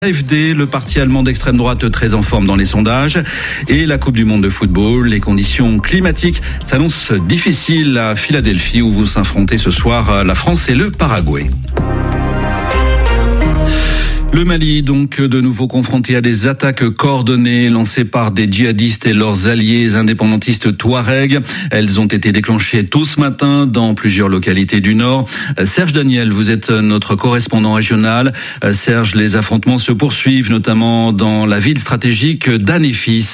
AfD, le parti allemand d'extrême droite très en forme dans les sondages, et la Coupe du Monde de football. Les conditions climatiques s'annoncent difficiles à Philadelphie où vous s'affrontez ce soir la France et le Paraguay. Le Mali, donc, de nouveau confronté à des attaques coordonnées lancées par des djihadistes et leurs alliés indépendantistes touaregs. Elles ont été déclenchées tôt ce matin dans plusieurs localités du Nord. Serge Daniel, vous êtes notre correspondant régional. Serge, les affrontements se poursuivent, notamment dans la ville stratégique d'Anéfis.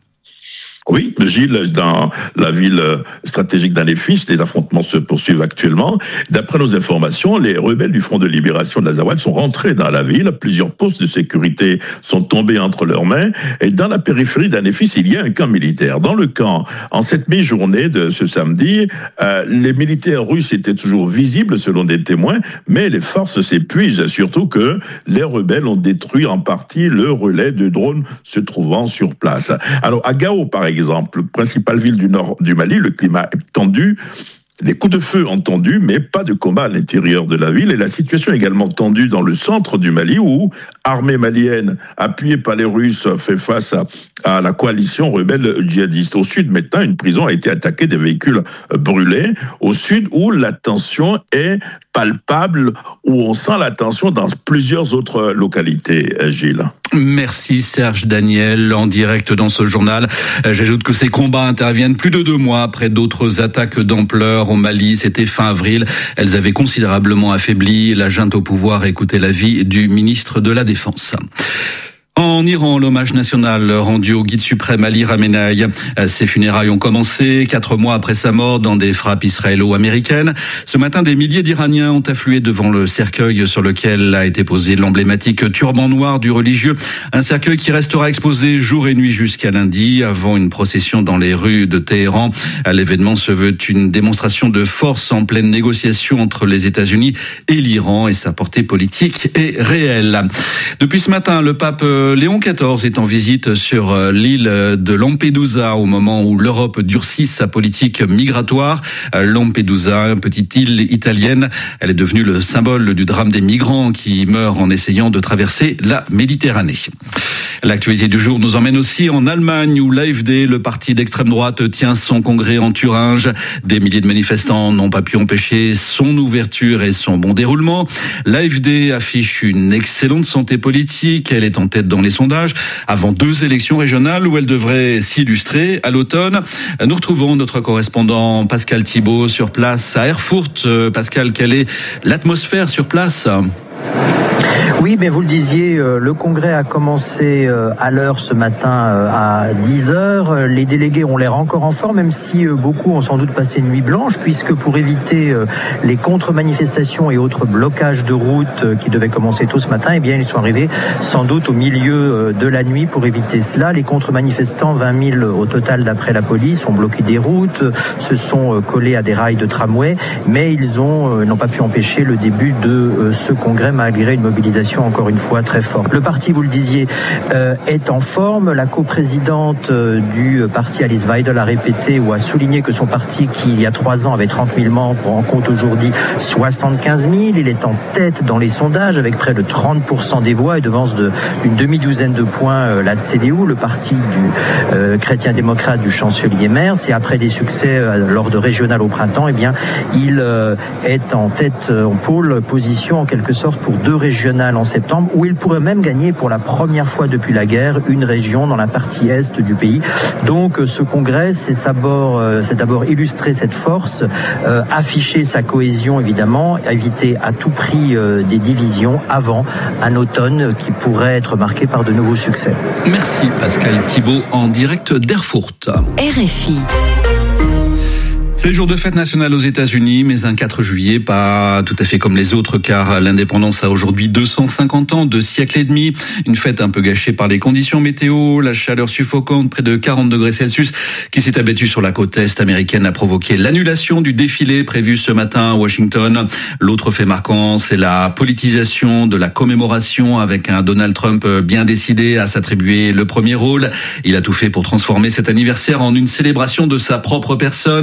Oui, Gilles, dans la ville stratégique d'Anéfis, les affrontements se poursuivent actuellement. D'après nos informations, les rebelles du Front de libération de l'Azawad sont rentrés dans la ville. Plusieurs postes de sécurité sont tombés entre leurs mains. Et dans la périphérie d'Anéfis, il y a un camp militaire. Dans le camp, en cette mi-journée de ce samedi, les militaires russes étaient toujours visibles selon des témoins, mais les forces s'épuisent, surtout que les rebelles ont détruit en partie le relais de drones se trouvant sur place. Alors, à Gao, par exemple, principale ville du nord du Mali, le climat est tendu. Des coups de feu entendus, mais pas de combat à l'intérieur de la ville. Et la situation est également tendue dans le centre du Mali, où armée malienne, appuyée par les Russes, fait face à la coalition rebelle djihadiste. Au sud, maintenant, une prison a été attaquée, des véhicules brûlés. Au sud, où la tension est palpable, où on sent la tension dans plusieurs autres localités, Gilles. Merci Serge Daniel, en direct dans ce journal. J'ajoute que ces combats interviennent plus de 2 mois après d'autres attaques d'ampleur au Mali. C'était fin avril. Elles avaient considérablement affaibli la junte au pouvoir. Écoutez l'avis du ministre de la Défense. En Iran, l'hommage national rendu au guide suprême Ali Khamenei. Ses funérailles ont commencé 4 mois après sa mort dans des frappes israélo-américaines. Ce matin, des milliers d'Iraniens ont afflué devant le cercueil sur lequel a été posé l'emblématique turban noir du religieux. Un cercueil qui restera exposé jour et nuit jusqu'à lundi avant une procession dans les rues de Téhéran. L'événement se veut une démonstration de force en pleine négociation entre les États-Unis et l'Iran, et sa portée politique est réelle. Depuis ce matin, le pape Léon XIV est en visite sur l'île de Lampedusa au moment où l'Europe durcit sa politique migratoire. Lampedusa, petite île italienne, elle est devenue le symbole du drame des migrants qui meurent en essayant de traverser la Méditerranée. L'actualité du jour nous emmène aussi en Allemagne où l'AfD, le parti d'extrême droite, tient son congrès en Thuringe. Des milliers de manifestants n'ont pas pu empêcher son ouverture et son bon déroulement. L'AfD affiche une excellente santé politique. Elle est en tête dans les sondages avant 2 élections régionales où elle devrait s'illustrer à l'automne. Nous retrouvons notre correspondant Pascal Thibault sur place à Erfurt. Pascal, quelle est l'atmosphère sur place ? Oui, mais vous le disiez, le congrès a commencé à l'heure ce matin à 10h. Les délégués ont l'air encore en forme, même si beaucoup ont sans doute passé une nuit blanche, puisque pour éviter les contre-manifestations et autres blocages de route qui devaient commencer tôt ce matin, eh bien, ils sont arrivés sans doute au milieu de la nuit pour éviter cela. Les contre-manifestants, 20 000 au total d'après la police, ont bloqué des routes, se sont collés à des rails de tramway, mais ils n'ont pas pu empêcher le début de ce congrès malgré une mobilisation encore une fois très forte. Le parti, vous le disiez, est en forme. La coprésidente du parti, Alice Weidel, a répété ou a souligné que son parti, qui il y a 3 ans avait 30 000 membres, en compte aujourd'hui 75 000. Il est en tête dans les sondages avec près de 30% des voix et devance d'une demi-douzaine de points la CDU, le parti du chrétien-démocrate du chancelier Merz. Et après des succès lors de régionales au printemps, eh bien, il est en tête, en pôle position en quelque sorte pour 2 régionales en septembre, où il pourrait même gagner pour la première fois depuis la guerre une région dans la partie est du pays. Donc ce congrès, c'est d'abord illustrer cette force, afficher sa cohésion évidemment, éviter à tout prix des divisions avant un automne qui pourrait être marqué par de nouveaux succès. Merci Pascal Thibault en direct d'Erfurt. RFI. C'est le jour de fête nationale aux États-Unis, mais un 4 juillet, pas tout à fait comme les autres, car l'indépendance a aujourd'hui 250 ans, 2 siècles et demi. Une fête un peu gâchée par les conditions météo, la chaleur suffocante, près de 40 degrés Celsius, qui s'est abattue sur la côte est américaine, a provoqué l'annulation du défilé prévu ce matin à Washington. L'autre fait marquant, c'est la politisation de la commémoration, avec un Donald Trump bien décidé à s'attribuer le premier rôle. Il a tout fait pour transformer cet anniversaire en une célébration de sa propre personne.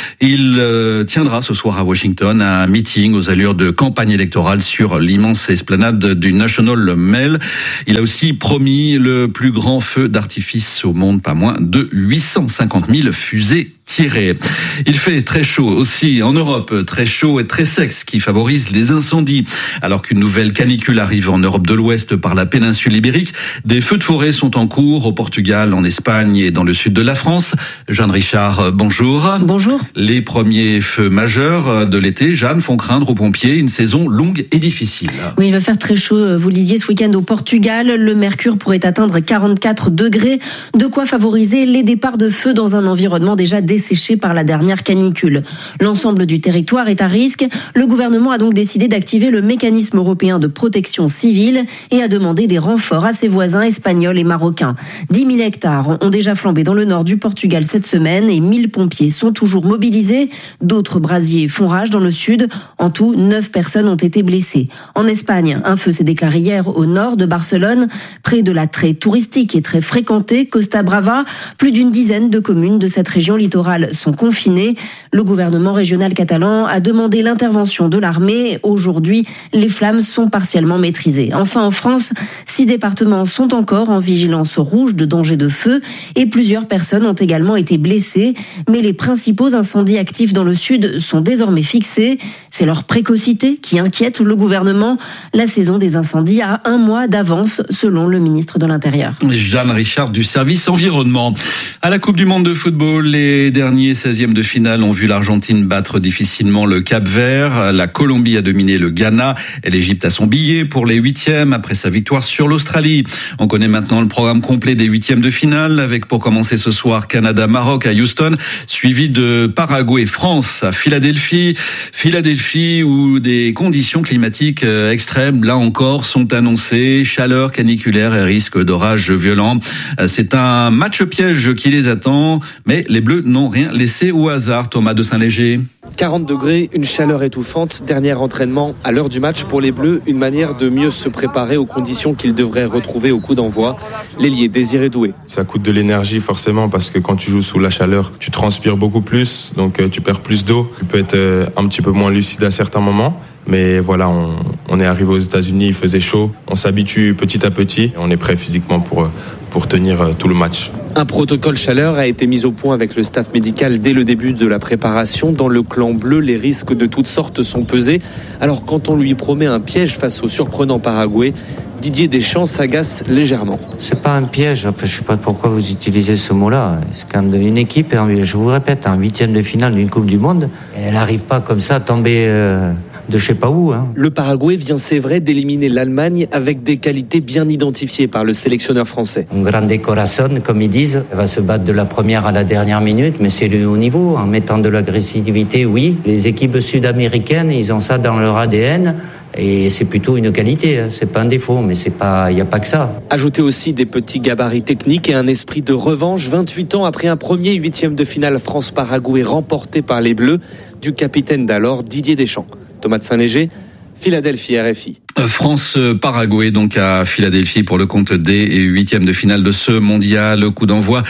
Il tiendra ce soir à Washington un meeting aux allures de campagne électorale sur l'immense esplanade du National Mall. Il a aussi promis le plus grand feu d'artifice au monde, pas moins de 850 000 fusées tirées. Il fait très chaud aussi en Europe, très chaud et très sec, ce qui favorise les incendies. Alors qu'une nouvelle canicule arrive en Europe de l'Ouest par la péninsule ibérique, des feux de forêt sont en cours au Portugal, en Espagne et dans le sud de la France. Jeanne Richard, bonjour. Bonjour. Les premiers feux majeurs de l'été, Jeanne, font craindre aux pompiers une saison longue et difficile. Oui, il va faire très chaud, vous le disiez, ce week-end au Portugal. Le mercure pourrait atteindre 44 degrés, de quoi favoriser les départs de feu dans un environnement déjà desséché par la dernière canicule. L'ensemble du territoire est à risque. Le gouvernement a donc décidé d'activer le mécanisme européen de protection civile et a demandé des renforts à ses voisins espagnols et marocains. 10 000 hectares ont déjà flambé dans le nord du Portugal cette semaine et 1000 pompiers sont toujours mobilisés. D'autres brasiers font rage dans le sud. En tout, 9 personnes ont été blessées. En Espagne, un feu s'est déclaré hier au nord de Barcelone, près de la très touristique et très fréquentée Costa Brava. Plus d'une dizaine de communes de cette région littorale sont confinées. Le gouvernement régional catalan a demandé l'intervention de l'armée. Aujourd'hui, les flammes sont partiellement maîtrisées. Enfin, en France, 6 départements sont encore en vigilance rouge de danger de feu et plusieurs personnes ont également été blessées. Mais les principaux incendies actifs dans le sud sont désormais fixés. C'est leur précocité qui inquiète le gouvernement. La saison des incendies a 1 mois d'avance, selon le ministre de l'Intérieur. Jeanne Richard du service environnement. À la Coupe du Monde de football, les derniers 16e de finale ont vu l'Argentine battre difficilement le Cap-Vert. La Colombie a dominé le Ghana et l'Égypte a son billet pour les 8e après sa victoire sur l'Australie. On connaît maintenant le programme complet des 8e de finale avec pour commencer ce soir Canada-Maroc à Houston, suivi de Paraguay-France à Philadelphie. Philadelphie où des conditions climatiques extrêmes, là encore, sont annoncées. Chaleur caniculaire et risque d'orages violents. C'est un match piège qui les attend, mais les Bleus n'ont rien laissé au hasard. Thomas de Saint-Léger. 40 degrés, une chaleur étouffante, dernier entraînement à l'heure du match pour les Bleus, une manière de mieux se préparer aux conditions qu'ils devraient retrouver au coup d'envoi. L'ailier Désiré Doué. Ça coûte de l'énergie forcément parce que quand tu joues sous la chaleur, tu transpires beaucoup plus, donc tu perds plus d'eau. Tu peux être un petit peu moins lucide à certains moments. Mais voilà, on est arrivé aux États-Unis, il faisait chaud, on s'habitue petit à petit et on est prêt physiquement pour tenir tout le match. Un protocole chaleur a été mis au point avec le staff médical dès le début de la préparation. Dans le clan bleu, les risques de toutes sortes sont pesés. Alors quand on lui promet un piège face au surprenant Paraguay, Didier Deschamps s'agace légèrement. C'est pas un piège, enfin, je sais pas pourquoi vous utilisez ce mot-là. C'est quand une équipe, je vous répète, en 8e de finale d'une Coupe du Monde, elle n'arrive pas comme ça à tomber de je sais pas où. Le Paraguay vient, c'est vrai, d'éliminer l'Allemagne avec des qualités bien identifiées par le sélectionneur français. Un grande corazón, comme ils disent. Elle va se battre de la première à la dernière minute, mais c'est le haut niveau. En mettant de l'agressivité, oui. Les équipes sud-américaines, ils ont ça dans leur ADN. Et c'est plutôt une qualité, c'est pas un défaut, mais il n'y a pas que ça. Ajoutez aussi des petits gabarits techniques et un esprit de revanche. 28 ans après un premier 8e de finale France-Paraguay remporté par les Bleus, du capitaine d'alors Didier Deschamps. Thomas de Saint-Léger, Philadelphie, RFI. France-Paraguay, donc à Philadelphie pour le compte des 8e de finale de ce mondial. Coup d'envoi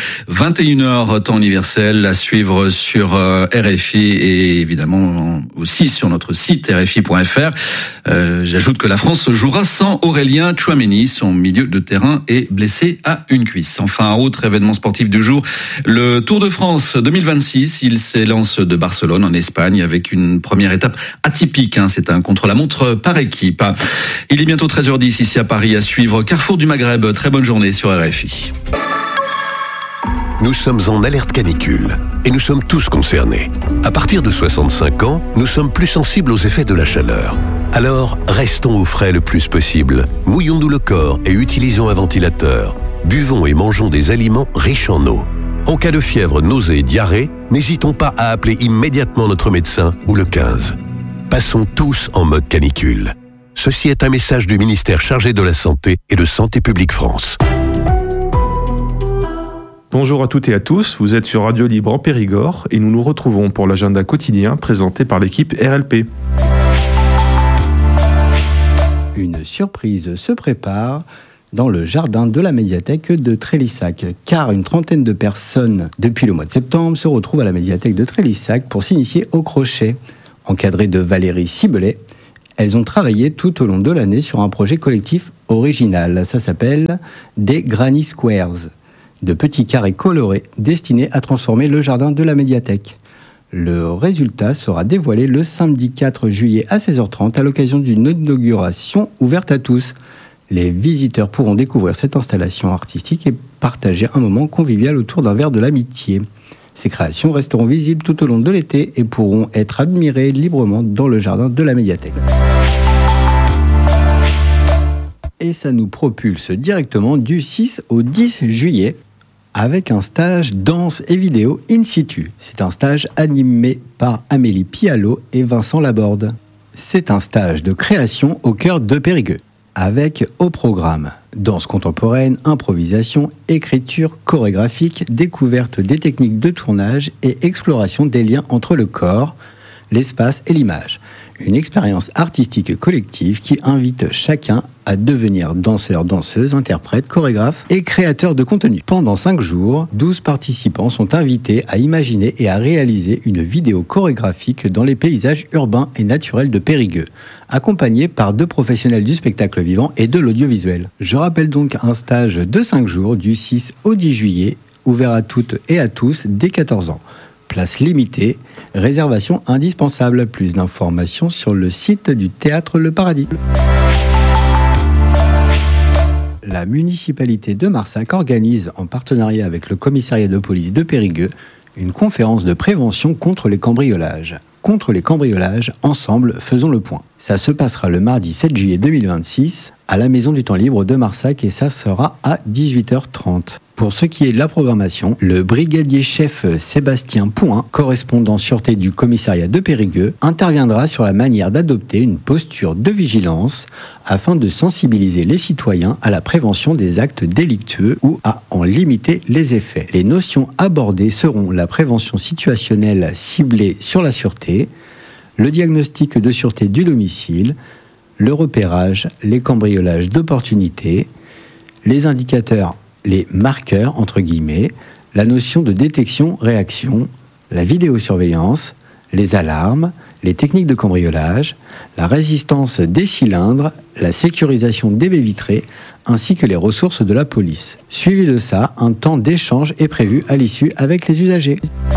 21h temps universel à suivre sur RFI et évidemment aussi sur notre site rfi.fr. J'ajoute que la France jouera sans Aurélien Tchouaméni. Son milieu de terrain est blessé à une cuisse. Enfin, autre événement sportif du jour, le Tour de France 2026. Il s'élance de Barcelone en Espagne avec une première étape atypique. C'est un contre-la-montre par équipe. Il est bientôt 13h10 ici à Paris à suivre Carrefour du Maghreb. Très bonne journée sur RFI. Nous sommes en alerte canicule et nous sommes tous concernés. À partir de 65 ans, nous sommes plus sensibles aux effets de la chaleur. Alors, restons au frais le plus possible. Mouillons-nous le corps et utilisons un ventilateur. Buvons et mangeons des aliments riches en eau. En cas de fièvre, nausée et diarrhée, n'hésitons pas à appeler immédiatement notre médecin ou le 15. Passons tous en mode canicule. Ceci est un message du ministère chargé de la Santé et de Santé publique France. Bonjour à toutes et à tous, vous êtes sur Radio Libre en Périgord et nous nous retrouvons pour l'agenda quotidien présenté par l'équipe RLP. Une surprise se prépare. dans le jardin de la médiathèque de Trélissac, car une trentaine de personnes, depuis le mois de septembre, se retrouvent à la médiathèque de Trélissac pour s'initier au crochet. Encadrées de Valérie Cibelet, elles ont travaillé tout au long de l'année sur un projet collectif original. Ça s'appelle des Granny Squares, de petits carrés colorés destinés à transformer le jardin de la médiathèque. Le résultat sera dévoilé le samedi 4 juillet à 16h30 à l'occasion d'une inauguration ouverte à tous. Les visiteurs pourront découvrir cette installation artistique et partager un moment convivial autour d'un verre de l'amitié. Ces créations resteront visibles tout au long de l'été et pourront être admirées librement dans le jardin de la médiathèque. Et ça nous propulse directement du 6 au 10 juillet avec un stage danse et vidéo in situ. C'est un stage animé par Amélie Pialot et Vincent Laborde. C'est un stage de création au cœur de Périgueux, avec au programme danse contemporaine, improvisation, écriture chorégraphique, découverte des techniques de tournage et exploration des liens entre le corps, l'espace et l'image. Une expérience artistique collective qui invite chacun à devenir danseur, danseuse, interprète, chorégraphe et créateur de contenu. Pendant 5 jours, 12 participants sont invités à imaginer et à réaliser une vidéo chorégraphique dans les paysages urbains et naturels de Périgueux, accompagnés par 2 professionnels du spectacle vivant et de l'audiovisuel. Je rappelle donc un stage de 5 jours du 6 au 10 juillet, ouvert à toutes et à tous dès 14 ans. Place limitée, réservation indispensable. Plus d'informations sur le site du Théâtre Le Paradis. La municipalité de Marsac organise, en partenariat avec le commissariat de police de Périgueux, une conférence de prévention contre les cambriolages. Contre les cambriolages, ensemble, faisons le point. Ça se passera le mardi 7 juillet 2026 à la Maison du Temps Libre de Marsac et ça sera à 18h30. Pour ce qui est de la programmation, le brigadier chef Sébastien Pouin, correspondant sûreté du commissariat de Périgueux, interviendra sur la manière d'adopter une posture de vigilance afin de sensibiliser les citoyens à la prévention des actes délictueux ou à en limiter les effets. Les notions abordées seront la prévention situationnelle ciblée sur la sûreté, le diagnostic de sûreté du domicile, le repérage, les cambriolages d'opportunité, les indicateurs, les marqueurs, entre guillemets, la notion de détection-réaction, la vidéosurveillance, les alarmes, les techniques de cambriolage, la résistance des cylindres, la sécurisation des baies vitrées, ainsi que les ressources de la police. Suivi de ça, un temps d'échange est prévu à l'issue avec les usagers.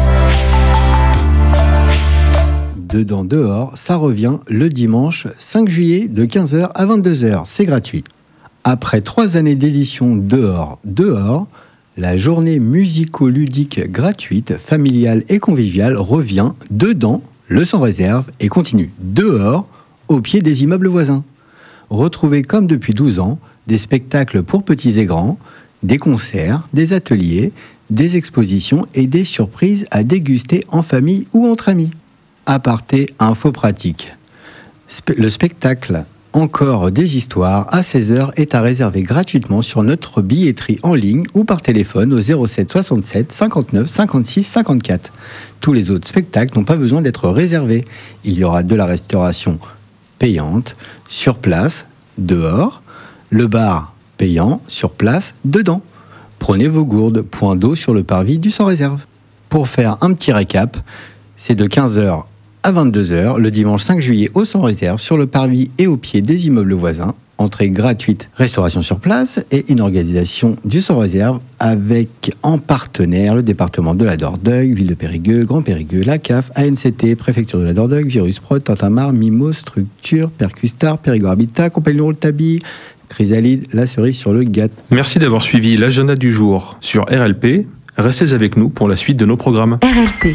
Dedans dehors, ça revient le dimanche 5 juillet de 15h à 22h. C'est gratuit. Après 3 années d'édition dehors, la journée musico-ludique gratuite, familiale et conviviale revient dedans, le sans réserve, et continue dehors, au pied des immeubles voisins. Retrouvez comme depuis 12 ans des spectacles pour petits et grands, des concerts, des ateliers, des expositions et des surprises à déguster en famille ou entre amis. Aparté info pratique. Le spectacle Encore des histoires à 16h est à réserver gratuitement sur notre billetterie en ligne ou par téléphone au 07 67 59 56 54. Tous les autres spectacles n'ont pas besoin d'être réservés. Il y aura de la restauration payante sur place, dehors, le bar payant sur place, dedans. Prenez vos gourdes, point d'eau sur le parvis du sans réserve. Pour faire un petit récap, c'est de 15h à 22h, le dimanche 5 juillet au sans réserve, sur le parvis et au pied des immeubles voisins. Entrée gratuite, restauration sur place et une organisation du sans réserve avec en partenaire le département de la Dordogne, Ville de Périgueux, Grand Périgueux, la CAF, ANCT, Préfecture de la Dordogne, Virus Prod, Tintamarre, Mimos, Structure, Percustar, Périgueux Habitat, Compagnon Le Tabi, Chrysalide, la cerise sur le gâteau. Merci d'avoir suivi l'agenda du jour sur RLP. Restez avec nous pour la suite de nos programmes. RLP.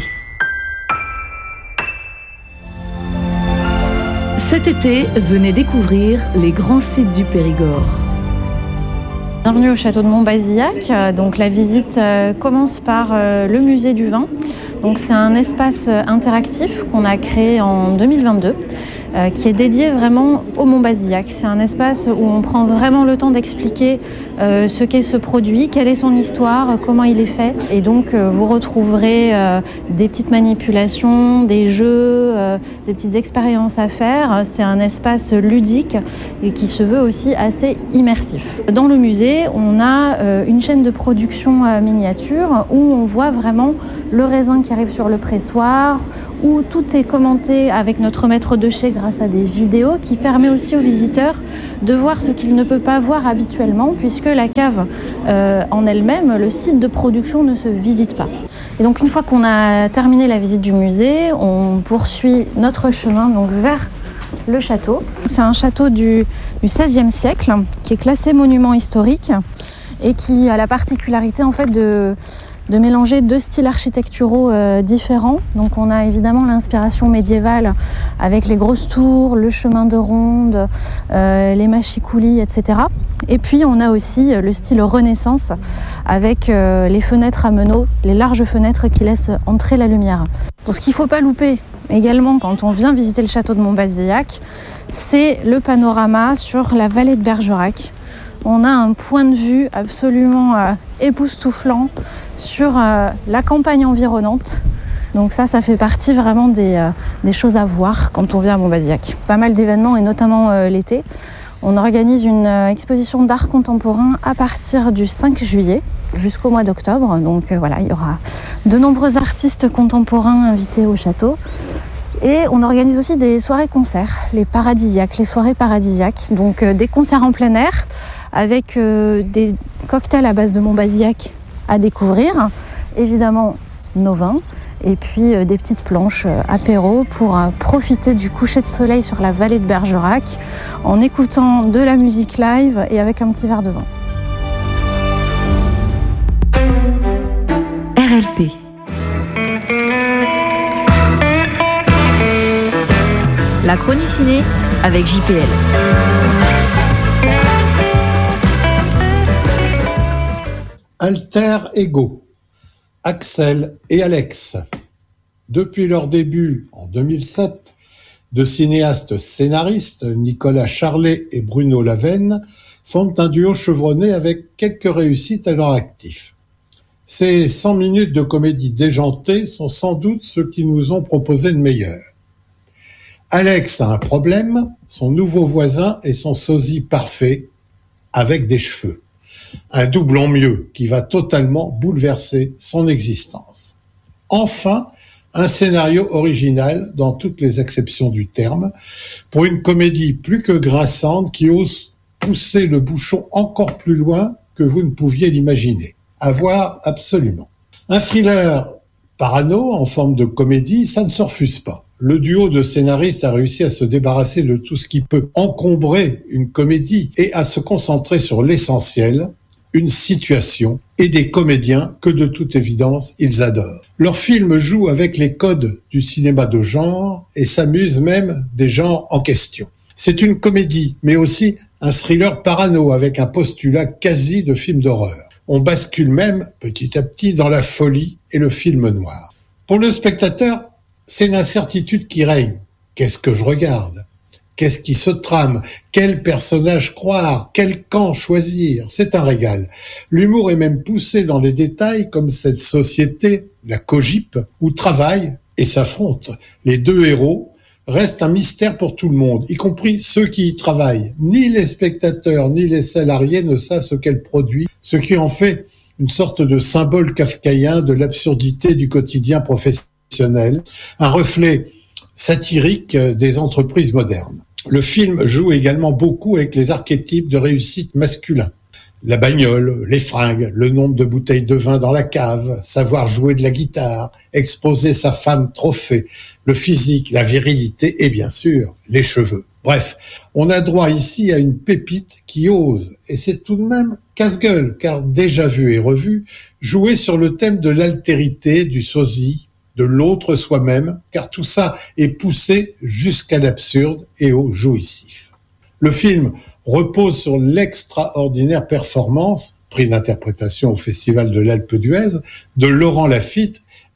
Cet été, venez découvrir les grands sites du Périgord. Bienvenue au château de Montbazillac. Donc la visite commence par le musée du vin. Donc c'est un espace interactif qu'on a créé en 2022 qui est dédié vraiment au Mont Bazillac. C'est un espace où on prend vraiment le temps d'expliquer ce qu'est ce produit, quelle est son histoire, comment il est fait. Et donc vous retrouverez des petites manipulations, des jeux, des petites expériences à faire. C'est un espace ludique et qui se veut aussi assez immersif. Dans le musée, on a une chaîne de production miniature où on voit vraiment le raisin qui arrive sur le pressoir, où tout est commenté avec notre maître de chai grâce à des vidéos qui permet aussi aux visiteurs de voir ce qu'il ne peut pas voir habituellement puisque la cave en elle-même, le site de production ne se visite pas. Et donc une fois qu'on a terminé la visite du musée, on poursuit notre chemin donc vers le château. C'est un château du XVIe siècle qui est classé monument historique et qui a la particularité en fait de mélanger deux styles architecturaux différents. Donc on a évidemment l'inspiration médiévale avec les grosses tours, le chemin de ronde, les mâchicoulis, etc. Et puis on a aussi le style Renaissance avec les fenêtres à meneaux, les larges fenêtres qui laissent entrer la lumière. Donc ce qu'il ne faut pas louper également quand on vient visiter le château de Mont Bazillac, c'est le panorama sur la vallée de Bergerac. On a un point de vue absolument époustouflant sur la campagne environnante. Donc ça fait partie vraiment des choses à voir quand on vient à Mont Bazillac. Pas mal d'événements et notamment l'été. On organise une exposition d'art contemporain à partir du 5 juillet jusqu'au mois d'octobre. Donc voilà, il y aura de nombreux artistes contemporains invités au château. Et on organise aussi des soirées-concerts, les paradisiaques, les soirées paradisiaques. Donc des concerts en plein air avec des cocktails à base de Mont Bazillac à découvrir, évidemment nos vins, et puis des petites planches apéro pour profiter du coucher de soleil sur la vallée de Bergerac en écoutant de la musique live et avec un petit verre de vin. RLP. La chronique ciné avec JPL. Alter Ego, Axel et Alex. Depuis leur début en 2007, deux cinéastes scénaristes, Nicolas Charlet et Bruno Lavenne, forment un duo chevronné avec quelques réussites à leur actif. Ces 100 minutes de comédie déjantée sont sans doute ceux qui nous ont proposé le meilleur. Alex a un problème, son nouveau voisin est son sosie parfait, avec des cheveux. Un doublon mieux qui va totalement bouleverser son existence. Enfin, un scénario original dans toutes les acceptions du terme, pour une comédie plus que grinçante qui ose pousser le bouchon encore plus loin que vous ne pouviez l'imaginer. À voir absolument. Un thriller parano en forme de comédie, ça ne se refuse pas. Le duo de scénaristes a réussi à se débarrasser de tout ce qui peut encombrer une comédie et à se concentrer sur l'essentiel, une situation et des comédiens que de toute évidence ils adorent. Leur film joue avec les codes du cinéma de genre et s'amuse même des genres en question. C'est une comédie, mais aussi un thriller parano avec un postulat quasi de film d'horreur. On bascule même petit à petit dans la folie et le film noir. Pour le spectateur, c'est l'incertitude qui règne. Qu'est-ce que je regarde ? Qu'est-ce qui se trame ? Quel personnage croire ? Quel camp choisir ? C'est un régal. L'humour est même poussé dans les détails comme cette société, la COGIP, où travaillent et s'affrontent les deux héros, reste un mystère pour tout le monde, y compris ceux qui y travaillent. Ni les spectateurs, ni les salariés ne savent ce qu'elle produit, ce qui en fait une sorte de symbole kafkaïen de l'absurdité du quotidien professionnel, un reflet satirique des entreprises modernes. Le film joue également beaucoup avec les archétypes de réussite masculins. La bagnole, les fringues, le nombre de bouteilles de vin dans la cave, savoir jouer de la guitare, exposer sa femme trophée, le physique, la virilité et bien sûr les cheveux. Bref, on a droit ici à une pépite qui ose, et c'est tout de même casse-gueule, car déjà vu et revu, jouer sur le thème de l'altérité, du sosie, de l'autre soi-même, car tout ça est poussé jusqu'à l'absurde et au jouissif. Le film repose sur l'extraordinaire performance, prix d'interprétation au Festival de l'Alpe d'Huez, de Laurent Lafitte,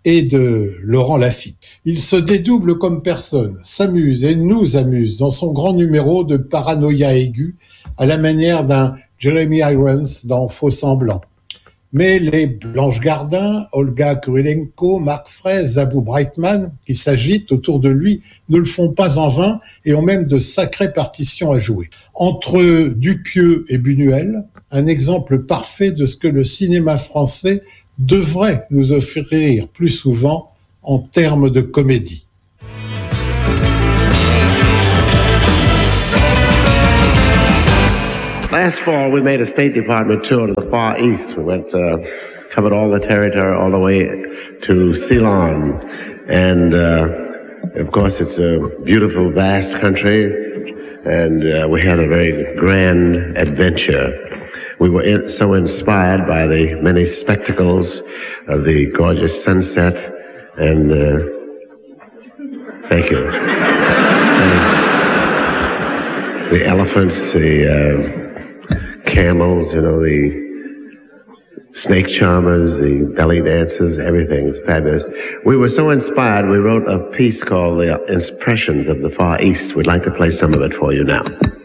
et de Laurent Lafitte. Il se dédouble comme personne, s'amuse et nous amuse dans son grand numéro de paranoïa aiguë à la manière d'un Jeremy Irons dans Faux Semblant. Mais les Blanche Gardin, Olga Kurylenko, Marc Fraisse, Zabou Breitman, qui s'agitent autour de lui, ne le font pas en vain et ont même de sacrées partitions à jouer. Entre Dupieux et Buñuel, un exemple parfait de ce que le cinéma français devrait nous offrir plus souvent en termes de comédie. Last fall, we made a State Department tour to the Far East. We went, covered all the territory all the way to Ceylon. And, of course, it's a beautiful, vast country. And we had a very grand adventure. We were so inspired by the many spectacles of the gorgeous sunset. And thank you. The elephants, the camels, the snake charmers, the belly dancers, everything fabulous. We were so inspired, we wrote a piece called The Impressions of the Far East. We'd like to play some of it for you now.